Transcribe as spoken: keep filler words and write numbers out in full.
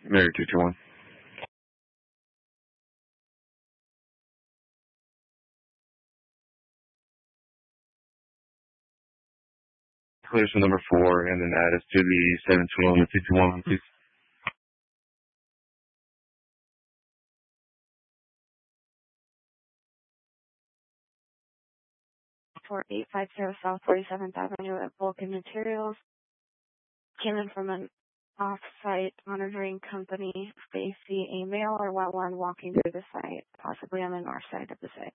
Mary two two one. Clear to number four, and then add us to the seven two one two two one, please. four eight five zero South forty-seventh Avenue at Vulcan Materials. Came in from an off-site monitoring company. They see a male or one walking through the site, possibly on the north side of the site.